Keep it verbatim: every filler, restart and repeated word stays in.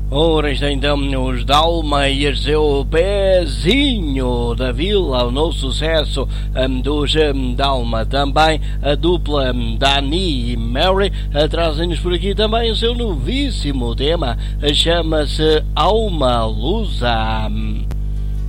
Ora, está então os Dalma e o seu pezinho da vila, o novo sucesso um, dos um, Dalma. Também a dupla um, Dani e Mary uh, trazem-nos por aqui também o seu novíssimo tema, chama-se Alma Lusa.